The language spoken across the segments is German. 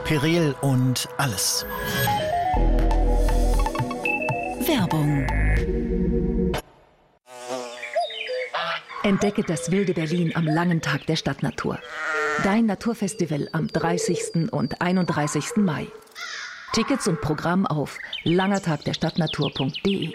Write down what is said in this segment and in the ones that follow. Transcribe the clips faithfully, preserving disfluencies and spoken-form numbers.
Perel und alles. Werbung. Entdecke das wilde Berlin am langen Tag der Stadtnatur. Dein Naturfestival am dreißigsten und einunddreißigsten Mai. Tickets und Programm auf langertagderstadtnatur punkt de.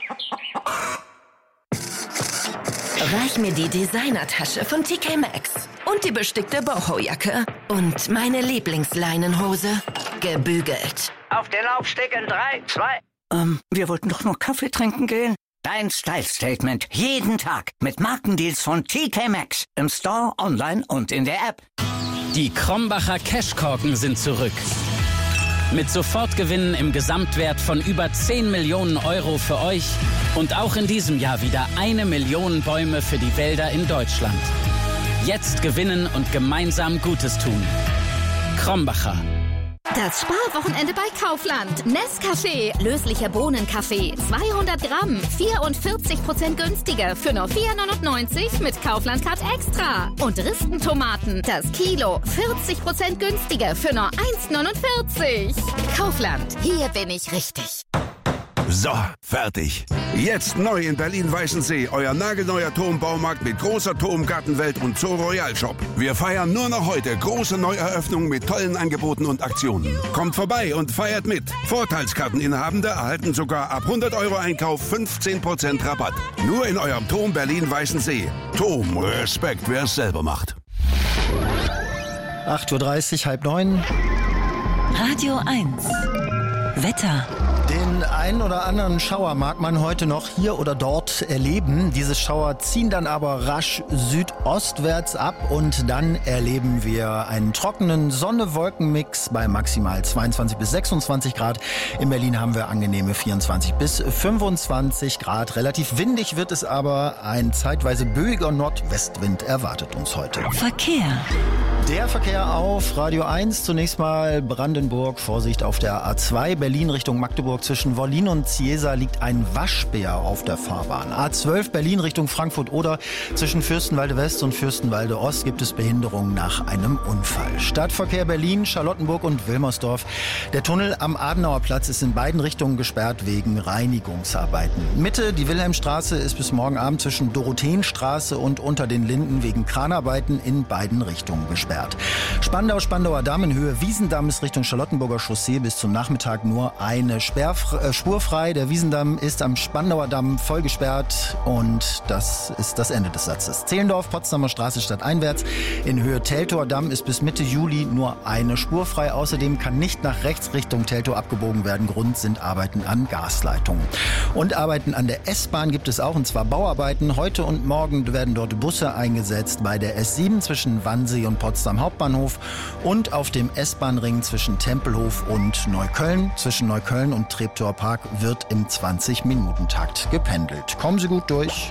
Reich mir die Designertasche von T K Maxx und die bestickte Boho-Jacke und meine Lieblingsleinenhose, gebügelt. Auf den Laufsteg in drei, zwei... Ähm, wir wollten doch nur Kaffee trinken gehen. Dein Style-Statement. Jeden Tag mit Markendeals von T K Maxx. Im Store, online und in der App. Die Krombacher Cashkorken sind zurück. Mit Sofortgewinnen im Gesamtwert von über zehn Millionen Euro für euch und auch in diesem Jahr wieder eine Million Bäume für die Wälder in Deutschland. Jetzt gewinnen und gemeinsam Gutes tun. Krombacher. Das Sparwochenende bei Kaufland. Nescafé, löslicher Bohnenkaffee, zweihundert Gramm, vierundvierzig Prozent günstiger für nur vier neunundneunzig mit Kaufland Card Extra. Und Ristentomaten, das Kilo, vierzig Prozent günstiger für nur eins neunundvierzig. Kaufland, hier bin ich richtig. So, fertig. Jetzt neu in Berlin-Weißensee, euer nagelneuer Turmbaumarkt mit großer Turmgartenwelt und Zoo Royal Shop. Wir feiern nur noch heute große Neueröffnungen mit tollen Angeboten und Aktionen. Kommt vorbei und feiert mit. Vorteilskarteninhabende erhalten sogar ab hundert Euro Einkauf fünfzehn Prozent Rabatt. Nur in eurem Turm Berlin-Weißensee. Turm, Respekt, wer es selber macht. acht Uhr dreißig, halb neun. Radio eins. Wetter. Den einen oder anderen Schauer mag man heute noch hier oder dort erleben. Diese Schauer ziehen dann aber rasch südostwärts ab und dann erleben wir einen trockenen Sonne-Wolken-Mix bei maximal zweiundzwanzig bis sechsundzwanzig Grad. In Berlin haben wir angenehme vierundzwanzig bis fünfundzwanzig Grad. Relativ windig wird es aber. Ein zeitweise böiger Nordwestwind erwartet uns heute. Verkehr. Der Verkehr auf Radio eins. Zunächst mal Brandenburg. Vorsicht auf der A zwei. Berlin Richtung Magdeburg. Zwischen Wollin und Ciesa liegt ein Waschbär auf der Fahrbahn. A zwölf Berlin Richtung Frankfurt-Oder. Zwischen Fürstenwalde West und Fürstenwalde Ost gibt es Behinderungen nach einem Unfall. Stadtverkehr Berlin, Charlottenburg und Wilmersdorf. Der Tunnel am Adenauer Platz ist in beiden Richtungen gesperrt wegen Reinigungsarbeiten. Mitte, die Wilhelmstraße ist bis morgen Abend zwischen Dorotheenstraße und Unter den Linden wegen Kranarbeiten in beiden Richtungen gesperrt. Spandau, Spandauer Damm in Höhe Wiesendamm ist Richtung Charlottenburger Chaussee bis zum Nachmittag nur eine Sperr äh, spurfrei. Der Wiesendamm ist am Spandauer Damm voll gesperrt und das ist das Ende des Satzes. Zehlendorf, Potsdamer Straße stadteinwärts in Höhe Teltower Damm ist bis Mitte Juli nur eine Spur frei. Außerdem kann nicht nach rechts Richtung Teltow abgebogen werden. Grund sind Arbeiten an Gasleitungen. Und Arbeiten an der S-Bahn gibt es auch, und zwar Bauarbeiten. Heute und morgen werden dort Busse eingesetzt bei der S sieben zwischen Wannsee und Potsdam Hauptbahnhof und auf dem S-Bahn-Ring zwischen Tempelhof und Neukölln. Zwischen Neukölln und Treptower Park wird im zwanzig-Minuten-Takt gependelt. Kommen Sie gut durch.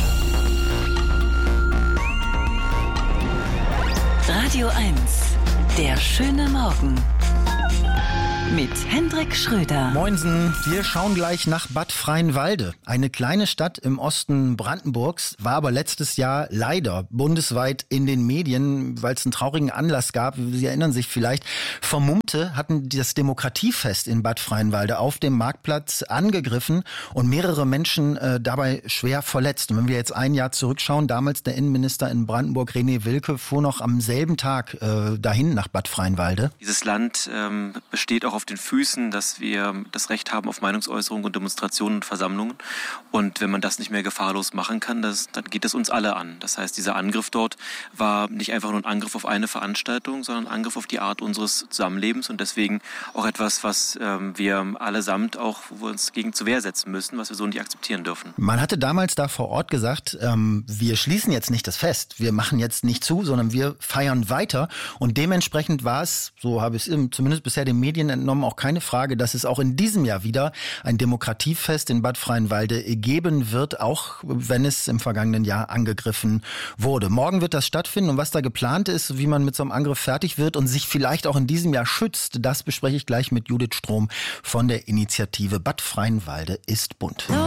Radio eins. Der schöne Morgen. Mit Hendrik Schröder. Moinsen, wir schauen gleich nach Bad Freienwalde. Eine kleine Stadt im Osten Brandenburgs, war aber letztes Jahr leider bundesweit in den Medien, weil es einen traurigen Anlass gab. Sie erinnern sich vielleicht, Vermummte hatten das Demokratiefest in Bad Freienwalde auf dem Marktplatz angegriffen und mehrere Menschen äh, dabei schwer verletzt. Und wenn wir jetzt ein Jahr zurückschauen, damals der Innenminister in Brandenburg, René Wilke, fuhr noch am selben Tag äh, dahin nach Bad Freienwalde. Dieses Land ähm, besteht auch auf den Füßen, dass wir das Recht haben auf Meinungsäußerung und Demonstrationen und Versammlungen. Und wenn man das nicht mehr gefahrlos machen kann, das, dann geht es uns alle an. Das heißt, dieser Angriff dort war nicht einfach nur ein Angriff auf eine Veranstaltung, sondern ein Angriff auf die Art unseres Zusammenlebens und deswegen auch etwas, was ähm, wir allesamt auch wo wir uns gegen zur Wehr setzen müssen, was wir so nicht akzeptieren dürfen. Man hatte damals da vor Ort gesagt, ähm, wir schließen jetzt nicht das Fest, wir machen jetzt nicht zu, sondern wir feiern weiter. Und dementsprechend war es, so habe ich es zumindest bisher den Medien entnommen, auch keine Frage, dass es auch in diesem Jahr wieder ein Demokratiefest in Bad Freienwalde geben wird, auch wenn es im vergangenen Jahr angegriffen wurde. Morgen wird das stattfinden und was da geplant ist, wie man mit so einem Angriff fertig wird und sich vielleicht auch in diesem Jahr schützt, das bespreche ich gleich mit Judith Strom von der Initiative Bad Freienwalde ist bunt.